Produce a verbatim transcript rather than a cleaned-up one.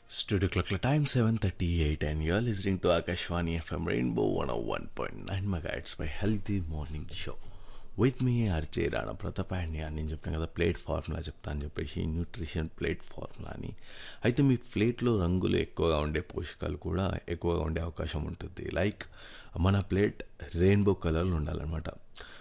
Studio clock time seven thirty-eight and you're listening to Akashvani F M Rainbow one oh one point nine megahertz by Healthy Morning Show. With me RJ Rana Pratap and నేను చెప్పాను కదా plate formula చెప్తా అని చెప్పేసి nutrition plate formula అని. అయితే మీ ప్లేట్లో రంగులు ఎక్కువగా ఉండే పోషకాలు కూడా ఎక్కువగా ఉండే అవకాశం ఉంటుంది. లైక్ మన ప్లేట్ రెయిన్బో కలర్లో ఉండాలన్నమాట.